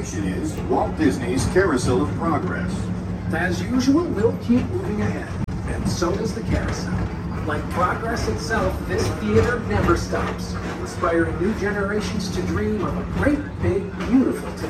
destination is Walt Disney's Carousel of Progress. As usual, we'll keep moving ahead, and so does the carousel. Like progress itself, this theater never stops, inspiring new generations to dream of a great, big, beautiful tomorrow.